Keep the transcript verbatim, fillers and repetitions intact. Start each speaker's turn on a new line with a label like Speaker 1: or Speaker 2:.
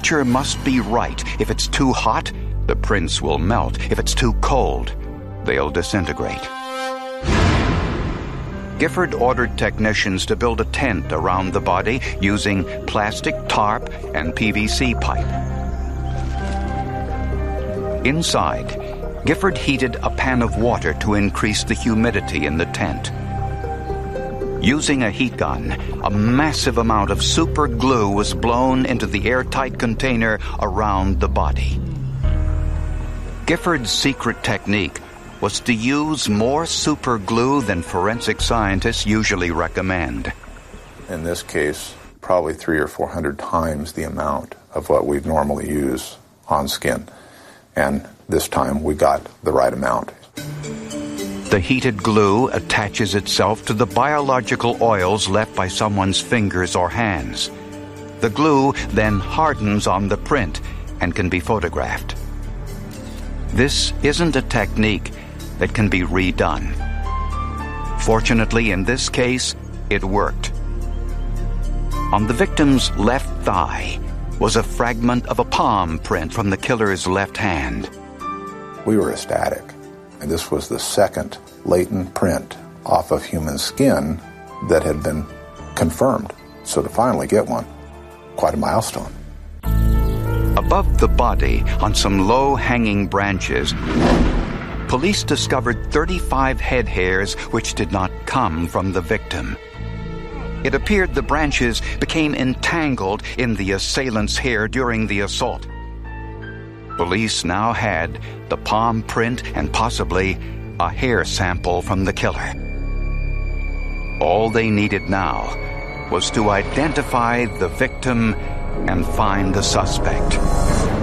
Speaker 1: temperature must be right. If it's too hot, the prints will melt. If it's too cold, they'll disintegrate. Gifford ordered technicians to build a tent around the body using plastic tarp and P V C pipe. Inside, Gifford heated a pan of water to increase the humidity in the tent. Using a heat gun, a massive amount of super glue was blown into the airtight container around the body. Gifford's secret technique was to use more super glue than forensic scientists usually recommend.
Speaker 2: In this case, probably three or four hundred times the amount of what we'd normally use on skin. And this time we got the right amount.
Speaker 1: The heated glue attaches itself to the biological oils left by someone's fingers or hands. The glue then hardens on the print and can be photographed. This isn't a technique that can be redone. Fortunately, in this case, it worked. On the victim's left thigh was a fragment of a palm print from the killer's left hand.
Speaker 2: We were ecstatic. And this was the second latent print off of human skin that had been confirmed. So to finally get one, quite a milestone.
Speaker 1: Above the body, on some low-hanging branches, police discovered thirty-five head hairs which did not come from the victim. It appeared the branches became entangled in the assailant's hair during the assault. Police now had the palm print and possibly a hair sample from the killer. All they needed now was to identify the victim and find the suspect.